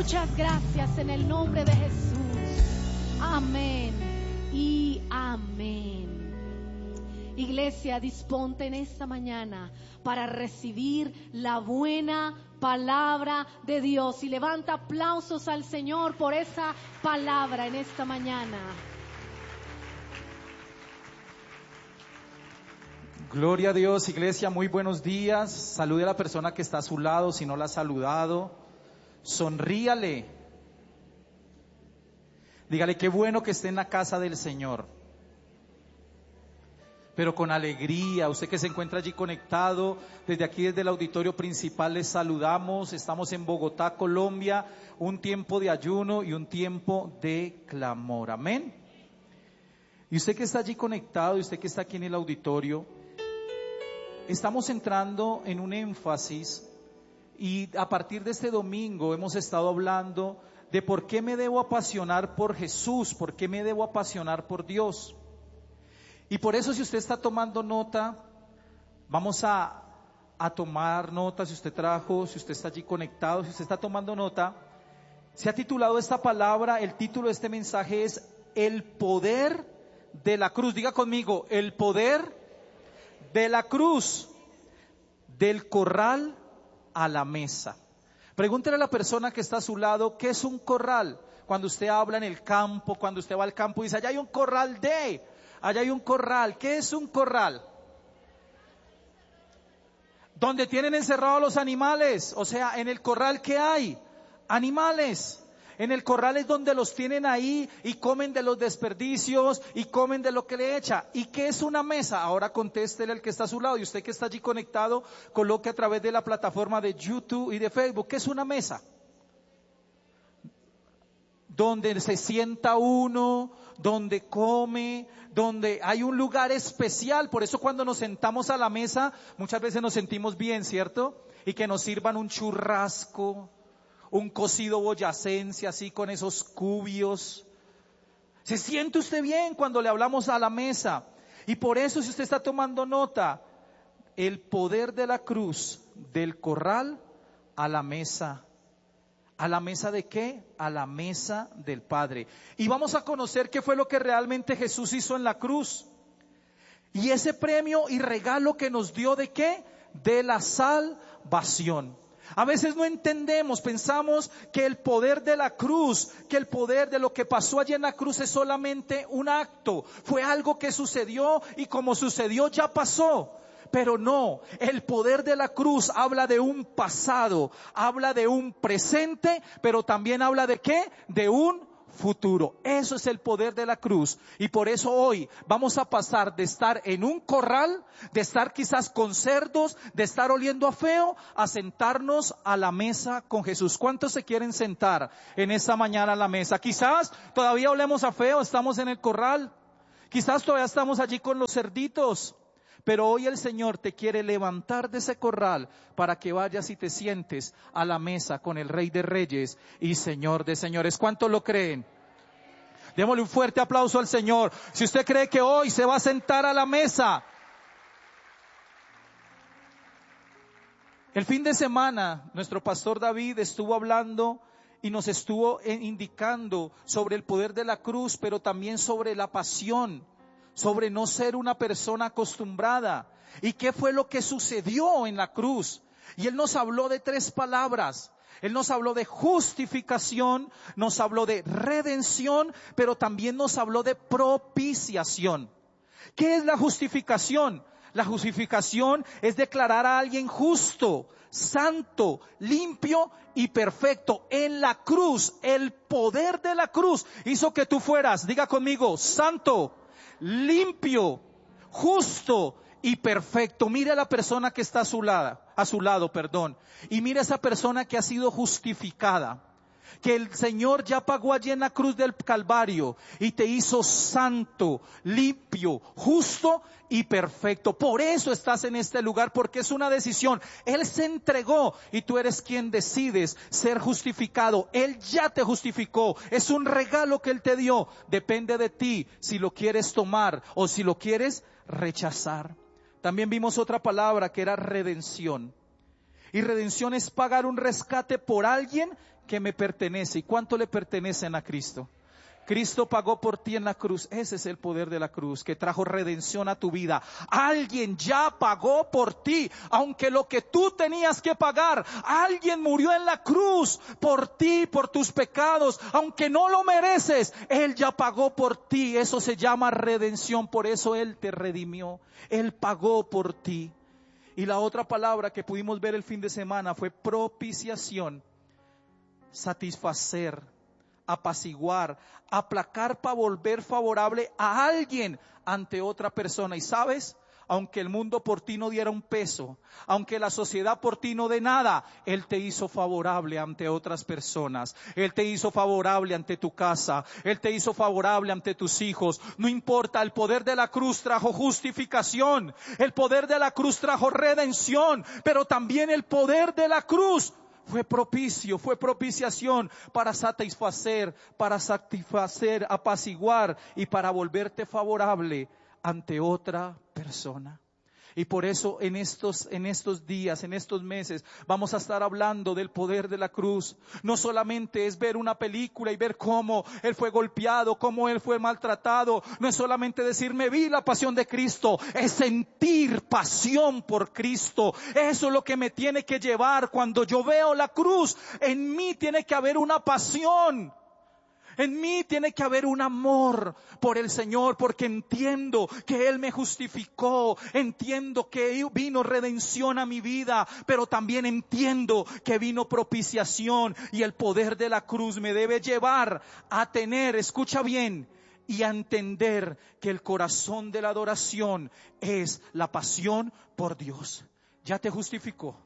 Muchas gracias en el nombre de Jesús. Amén y amén. Iglesia, disponte en esta mañana para recibir la buena palabra de Dios. Y levanta aplausos al Señor por esa palabra en esta mañana. Gloria a Dios, iglesia, muy buenos días. Salude a la persona que está a su lado, si no la ha saludado. Sonríale. Dígale qué bueno que esté en la casa del Señor. Pero con alegría. Usted que se encuentra allí conectado, desde aquí, desde el auditorio principal, les saludamos. Estamos en Bogotá, Colombia, un tiempo de ayuno y un tiempo de clamor. Amén. Y usted que está allí conectado, y usted que está aquí en el auditorio, estamos entrando en un énfasis, y a partir de este domingo hemos estado hablando de por qué me debo apasionar por Jesús, por qué me debo apasionar por Dios. Y por eso, si usted está tomando nota, vamos a tomar nota. Si usted trajo, si usted está allí conectado, si usted está tomando nota, se ha titulado esta palabra, el título de este mensaje es El poder de la cruz. Diga conmigo, el poder de la cruz, del corral a la mesa. Pregúntele a la persona que está a su lado, ¿qué es un corral? Cuando usted habla en el campo, cuando usted va al campo y dice, allá hay un corral allá hay un corral. ¿Qué es un corral? Donde tienen encerrados los animales. O sea, en el corral, ¿qué hay? Animales. En el corral es donde los tienen ahí y comen de los desperdicios y comen de lo que le echa. ¿Y qué es una mesa? Ahora contéstele al que está a su lado, y usted que está allí conectado, coloque a través de la plataforma de YouTube y de Facebook. ¿Qué es una mesa? Donde se sienta uno, donde come, donde hay un lugar especial. Por eso cuando nos sentamos a la mesa, muchas veces nos sentimos bien, ¿cierto? Y que nos sirvan un churrasco, un cocido boyacense, así con esos cubios. Se siente usted bien cuando le hablamos a la mesa. Y por eso, si usted está tomando nota, el poder de la cruz, del corral a la mesa. ¿A la mesa de qué? A la mesa del Padre. Y vamos a conocer qué fue lo que realmente Jesús hizo en la cruz. Y ese premio y regalo que nos dio, ¿de qué? De la salvación. A veces no entendemos, pensamos que el poder de la cruz, que el poder de lo que pasó allí en la cruz es solamente un acto. Fue algo que sucedió y como sucedió ya pasó. Pero no, el poder de la cruz habla de un pasado, habla de un presente, pero también habla de ¿qué? De un futuro. Eso es el poder de la cruz. Y por eso hoy vamos a pasar de estar en un corral, de estar quizás con cerdos, de estar oliendo a feo, a sentarnos a la mesa con Jesús. ¿Cuántos se quieren sentar en esta mañana a la mesa? Quizás todavía olemos a feo, estamos en el corral. Quizás todavía estamos allí con los cerditos. Pero hoy el Señor te quiere levantar de ese corral para que vayas y te sientes a la mesa con el Rey de Reyes y Señor de Señores. ¿Cuántos lo creen? Démosle un fuerte aplauso al Señor. Si usted cree que hoy se va a sentar a la mesa. El fin de semana, nuestro pastor David estuvo hablando y nos estuvo indicando sobre el poder de la cruz, pero también sobre la pasión, sobre no ser una persona acostumbrada. ¿Y qué fue lo que sucedió en la cruz? Y Él nos habló de 3 palabras. Él nos habló de justificación, nos habló de redención, pero también nos habló de propiciación. ¿Qué es la justificación? La justificación es declarar a alguien justo, santo, limpio y perfecto. En la cruz, el poder de la cruz hizo que tú fueras, diga conmigo, santo, limpio, justo y perfecto. Mire a la persona que está a su lado, y mire a esa persona que ha sido justificada, que el Señor ya pagó allí en la cruz del Calvario y te hizo santo, limpio, justo y perfecto. Por eso estás en este lugar, porque es una decisión. Él se entregó y tú eres quien decides ser justificado. Él ya te justificó. Es un regalo que Él te dio. Depende de ti si lo quieres tomar o si lo quieres rechazar. También vimos otra palabra que era redención. Y redención es pagar un rescate por alguien que me pertenece. ¿Y cuánto le pertenecen a Cristo? Cristo pagó por ti en la cruz. Ese es el poder de la cruz, que trajo redención a tu vida. Alguien ya pagó por ti, aunque lo que tú tenías que pagar, alguien murió en la cruz por ti, por tus pecados, aunque no lo mereces, Él ya pagó por ti. Eso se llama redención, por eso Él te redimió. Él pagó por ti. Y la otra palabra que pudimos ver el fin de semana fue propiciación, satisfacer, apaciguar, aplacar para volver favorable a alguien ante otra persona. Y sabes, aunque el mundo por ti no diera un peso, aunque la sociedad por ti no dé nada, Él te hizo favorable ante otras personas. Él te hizo favorable ante tu casa. Él te hizo favorable ante tus hijos. No importa, el poder de la cruz trajo justificación. El poder de la cruz trajo redención. Pero también el poder de la cruz fue propicio, fue propiciación para satisfacer, apaciguar y para volverte favorable ante otra persona. Y por eso en estos días, en estos meses, vamos a estar hablando del poder de la cruz. No solamente es ver una película y ver cómo Él fue golpeado, cómo Él fue maltratado. No es solamente decir, me vi la pasión de Cristo. Es sentir pasión por Cristo. Eso es lo que me tiene que llevar cuando yo veo la cruz. En mí tiene que haber una pasión. En mí tiene que haber un amor por el Señor, porque entiendo que Él me justificó, entiendo que vino redención a mi vida, pero también entiendo que vino propiciación, y el poder de la cruz me debe llevar a tener, escucha bien, y a entender que el corazón de la adoración es la pasión por Dios. Ya te justificó,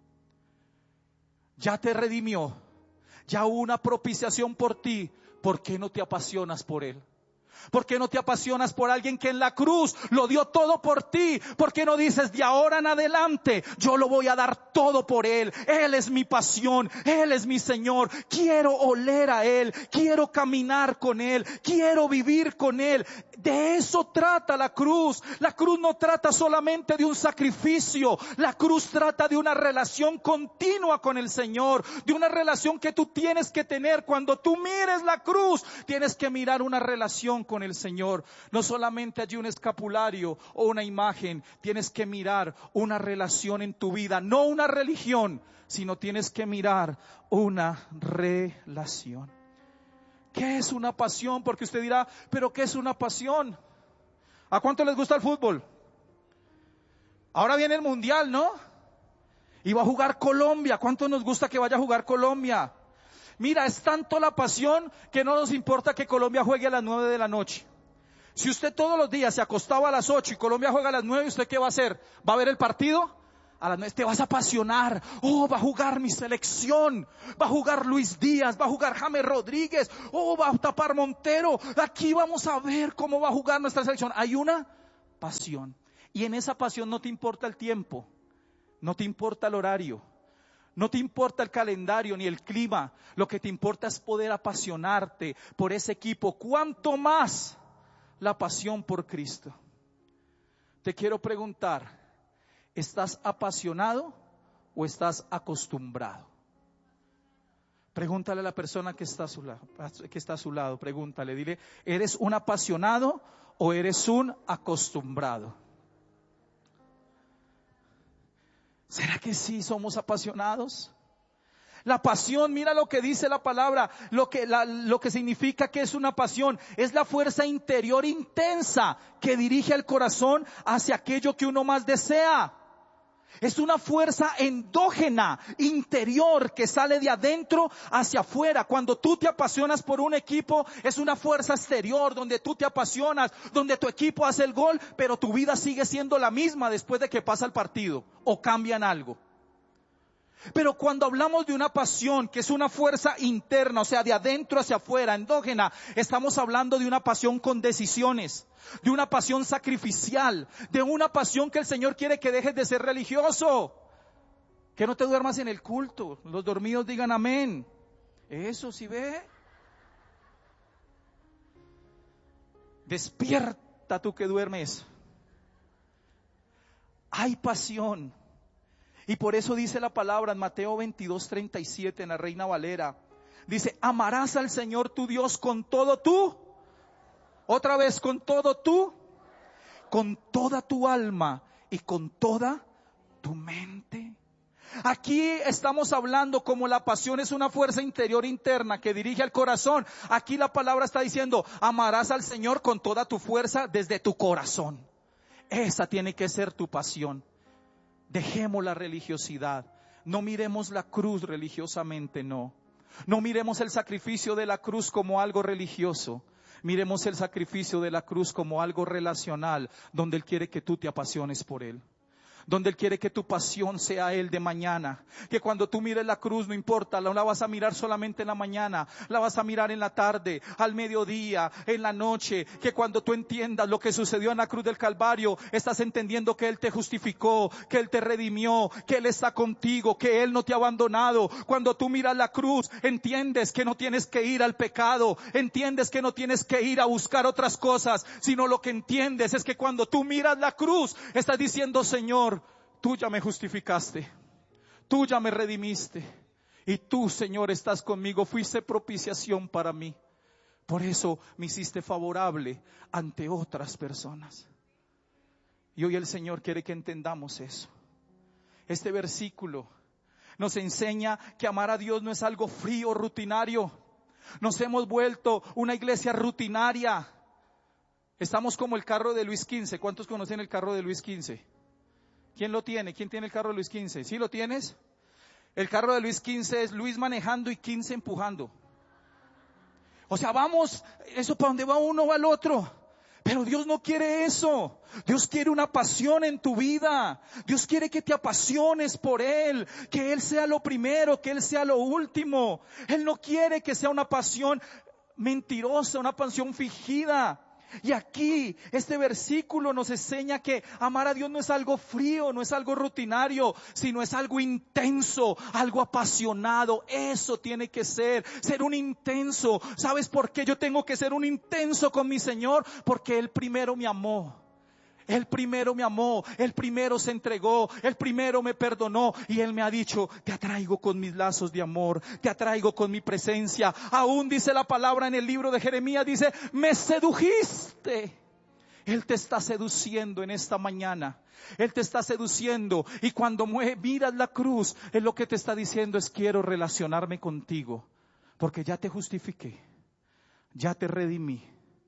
ya te redimió, ya hubo una propiciación por ti. ¿Por qué no te apasionas por Él? ¿Por qué no te apasionas por alguien que en la cruz lo dio todo por ti? ¿Por qué no dices, de ahora en adelante yo lo voy a dar todo por Él? Él es mi pasión, Él es mi Señor. Quiero oler a Él, quiero caminar con Él, quiero vivir con Él. De eso trata la cruz. La cruz no trata solamente de un sacrificio. La cruz trata de una relación continua con el Señor, de una relación que tú tienes que tener. Cuando tú mires la cruz, tienes que mirar una relación con el Señor. No solamente allí un escapulario o una imagen, tienes que mirar una relación en tu vida, no una religión, sino tienes que mirar una relación. ¿Qué es una pasión? Porque usted dirá, ¿pero qué es una pasión? ¿A cuánto les gusta el fútbol? Ahora viene el mundial, ¿no? Y va a jugar Colombia. ¿Cuánto nos gusta que vaya a jugar Colombia? Mira, es tanto la pasión que no nos importa que Colombia juegue a las 9 de la noche. Si usted todos los días se acostaba a las 8 y Colombia juega a las 9, ¿usted qué va a hacer? ¿Va a ver el partido? A las 9 te vas a apasionar. Oh, va a jugar mi selección. Va a jugar Luis Díaz, va a jugar James Rodríguez. Oh, va a tapar Montero. Aquí vamos a ver cómo va a jugar nuestra selección. Hay una pasión. Y en esa pasión no te importa el tiempo. No te importa el horario. No te importa el calendario ni el clima. Lo que te importa es poder apasionarte por ese equipo. ¿Cuánto más la pasión por Cristo? Te quiero preguntar, ¿estás apasionado o estás acostumbrado? Pregúntale a la persona que está a su lado, pregúntale, dile, ¿eres un apasionado o eres un acostumbrado? ¿Será que sí somos apasionados? La pasión, mira lo que dice la palabra, lo que significa que es una pasión, es la fuerza interior intensa que dirige el corazón hacia aquello que uno más desea. Es una fuerza endógena, interior, que sale de adentro hacia afuera. Cuando tú te apasionas por un equipo, es una fuerza exterior, donde tú te apasionas, donde tu equipo hace el gol, pero tu vida sigue siendo la misma después de que pasa el partido, o cambian algo. Pero cuando hablamos de una pasión que es una fuerza interna, o sea, de adentro hacia afuera, endógena, estamos hablando de una pasión con decisiones, de una pasión sacrificial, de una pasión que el Señor quiere que dejes de ser religioso, que no te duermas en el culto, los dormidos digan amén. Eso sí ve. Despierta tú que duermes. Hay pasión. Y por eso dice la palabra en Mateo 22:37 en la Reina Valera. Dice, amarás al Señor tu Dios con todo tú. Otra vez, con todo tú. Con toda tu alma y con toda tu mente. Aquí estamos hablando como la pasión es una fuerza interior interna que dirige al corazón. Aquí la palabra está diciendo, amarás al Señor con toda tu fuerza desde tu corazón. Esa tiene que ser tu pasión. Dejemos la religiosidad. No miremos la cruz religiosamente, no. No miremos el sacrificio de la cruz como algo religioso. Miremos el sacrificio de la cruz como algo relacional, donde Él quiere que tú te apasiones por Él. Donde Él quiere que tu pasión sea Él de mañana. Que cuando tú mires la cruz, no importa, no la vas a mirar solamente en la mañana, la vas a mirar en la tarde, al mediodía, en la noche. Que cuando tú entiendas lo que sucedió en la cruz del Calvario, estás entendiendo que Él te justificó, que Él te redimió, que Él está contigo, que Él no te ha abandonado. Cuando tú miras la cruz, entiendes que no tienes que ir al pecado, entiendes que no tienes que ir a buscar otras cosas, sino lo que entiendes es que cuando tú miras la cruz, estás diciendo, Señor, tú ya me justificaste, tú ya me redimiste y tú, Señor, estás conmigo, fuiste propiciación para mí. Por eso me hiciste favorable ante otras personas. Y hoy el Señor quiere que entendamos eso. Este versículo nos enseña que amar a Dios no es algo frío, rutinario. Nos hemos vuelto una iglesia rutinaria. Estamos como el carro de Luis XV. ¿Cuántos conocen el carro de Luis XV? ¿Quién lo tiene? ¿Quién tiene el carro de Luis XV? ¿Sí lo tienes? El carro de Luis XV es Luis manejando y 15 empujando. O sea, vamos, eso para donde va uno va el otro. Pero Dios no quiere eso. Dios quiere una pasión en tu vida. Dios quiere que te apasiones por Él. Que Él sea lo primero, que Él sea lo último. Él no quiere que sea una pasión mentirosa, una pasión fingida. Y aquí este versículo nos enseña que amar a Dios no es algo frío, no es algo rutinario, sino es algo intenso, algo apasionado. Eso tiene que ser un intenso. ¿Sabes por qué yo tengo que ser un intenso con mi Señor? Porque Él primero me amó. Él primero me amó, Él primero se entregó, Él primero me perdonó y Él me ha dicho, te atraigo con mis lazos de amor, te atraigo con mi presencia. Aún dice la palabra en el libro de Jeremías, dice, me sedujiste. Él te está seduciendo en esta mañana, Él te está seduciendo y cuando miras la cruz, Él lo que te está diciendo es quiero relacionarme contigo, porque ya te justifiqué, ya te redimí.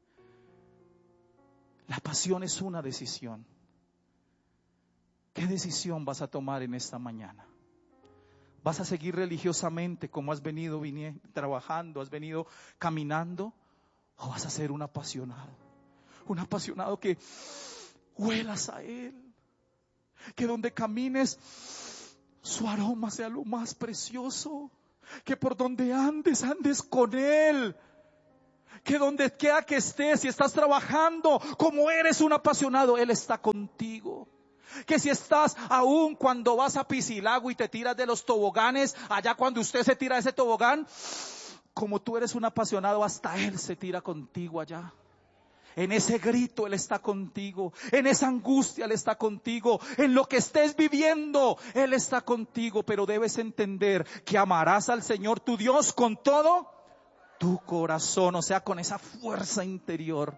La pasión es una decisión. ¿Qué decisión vas a tomar en esta mañana? ¿Vas a seguir religiosamente como has venido trabajando, has venido caminando? ¿O vas a ser un apasionado? Un apasionado que huelas a Él. Que donde camines, su aroma sea lo más precioso. Que por donde andes, andes con Él. Que donde quiera que estés, si estás trabajando, como eres un apasionado, Él está contigo. Que si estás aún cuando vas a Piscilago y te tiras de los toboganes, allá cuando usted se tira de ese tobogán, como tú eres un apasionado, hasta Él se tira contigo allá. En ese grito Él está contigo, en esa angustia Él está contigo, en lo que estés viviendo Él está contigo, pero debes entender que amarás al Señor tu Dios con todo tu corazón, o sea, con esa fuerza interior.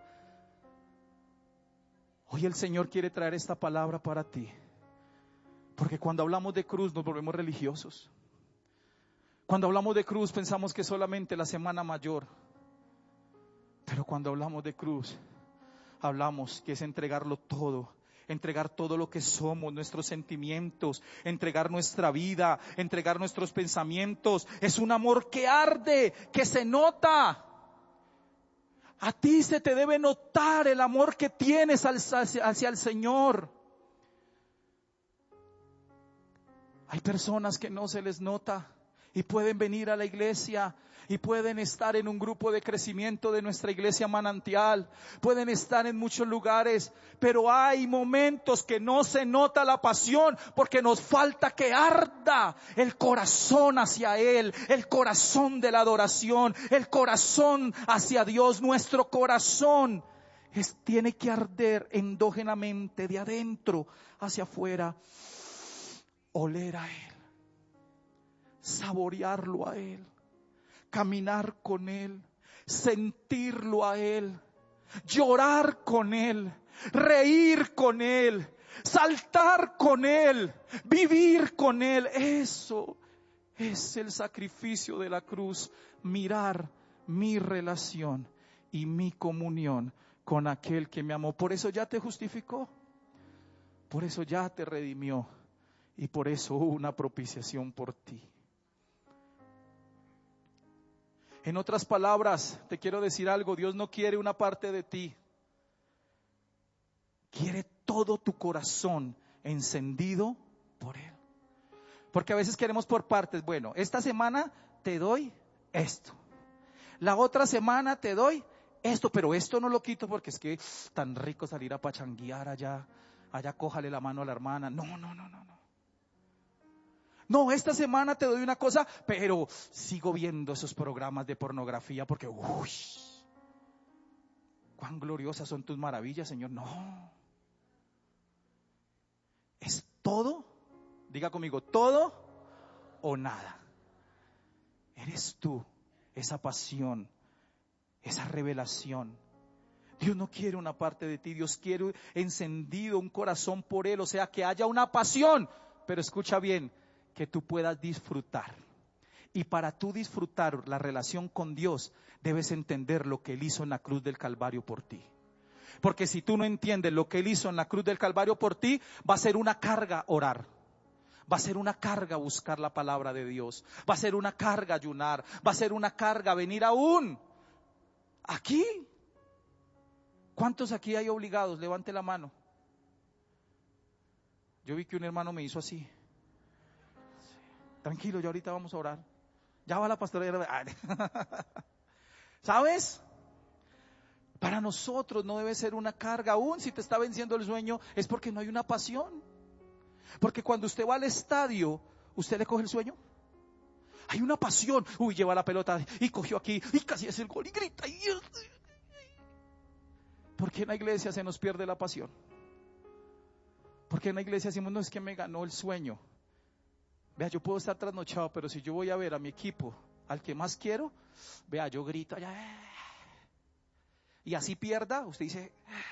Hoy el Señor quiere traer esta palabra para ti, porque cuando hablamos de cruz nos volvemos religiosos. Cuando hablamos de cruz pensamos que solamente la Semana Mayor, pero cuando hablamos de cruz hablamos que es entregarlo todo. Entregar todo lo que somos, nuestros sentimientos, entregar nuestra vida, entregar nuestros pensamientos. Es un amor que arde, que se nota. A ti se te debe notar el amor que tienes hacia el Señor. Hay personas que no se les nota y pueden venir a la iglesia y pueden estar en un grupo de crecimiento de nuestra iglesia Manantial, pueden estar en muchos lugares, pero hay momentos que no se nota la pasión porque nos falta que arda el corazón hacia Él, el corazón de la adoración, el corazón hacia Dios. Nuestro corazón tiene que arder endógenamente de adentro hacia afuera. oler a Él, saborearlo a Él, caminar con Él, sentirlo a Él, llorar con Él, reír con Él, saltar con Él, vivir con Él. Eso es el sacrificio de la cruz, mirar mi relación y mi comunión con aquel que me amó. Por eso ya te justificó, por eso ya te redimió y por eso hubo una propiciación por ti. En otras palabras, te quiero decir algo, Dios no quiere una parte de ti, quiere todo tu corazón encendido por Él. Porque a veces queremos por partes. Bueno, esta semana te doy esto, la otra semana te doy esto, pero esto no lo quito porque es que tan rico salir a pachanguear allá cójale la mano a la hermana. No, esta semana te doy una cosa, pero sigo viendo esos programas de pornografía porque, cuán gloriosas son tus maravillas, Señor. No. Es todo, diga conmigo, todo o nada. Eres tú, esa pasión, esa revelación. Dios no quiere una parte de ti, Dios quiere encendido un corazón por Él, o sea, que haya una pasión, pero escucha bien, que tú puedas disfrutar. Y para tú disfrutar la relación con Dios, debes entender lo que Él hizo en la cruz del Calvario por ti. Porque si tú no entiendes lo que Él hizo en la cruz del Calvario por ti, va a ser una carga orar. Va a ser una carga buscar la palabra de Dios. Va a ser una carga ayunar. Va a ser una carga venir aún aquí. ¿Cuántos aquí hay obligados? Levante la mano. Yo vi que un hermano me hizo así. Tranquilo, ya ahorita vamos a orar. Ya va la pastora. ¿Sabes? Para nosotros no debe ser una carga. Aún si te está venciendo el sueño, es porque no hay una pasión. Porque cuando usted va al estadio, ¿usted le coge el sueño? Hay una pasión. Uy, lleva la pelota y cogió aquí y casi es el gol y grita. ¿Por qué en la iglesia se nos pierde la pasión? Porque en la iglesia decimos, no, es que me ganó el sueño. Vea, yo puedo estar trasnochado, pero si yo voy a ver a mi equipo, al que más quiero, vea, yo grito allá. Y así pierda, usted dice.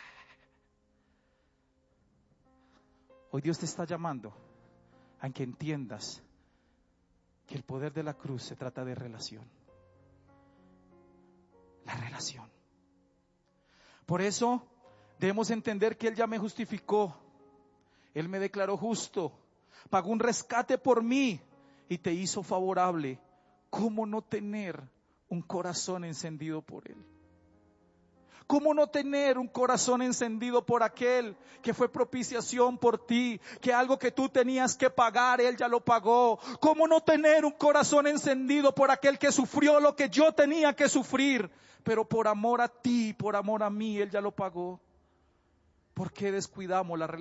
Hoy Dios te está llamando a que entiendas que el poder de la cruz se trata de relación. La relación. Por eso debemos entender que Él ya me justificó. Él me declaró justo. Pagó un rescate por mí y te hizo favorable. ¿Cómo no tener un corazón encendido por Él? ¿Cómo no tener un corazón encendido por aquel que fue propiciación por ti? Que algo que tú tenías que pagar, Él ya lo pagó. ¿Cómo no tener un corazón encendido por aquel que sufrió lo que yo tenía que sufrir? Pero por amor a ti, por amor a mí, Él ya lo pagó. ¿Por qué descuidamos la relación?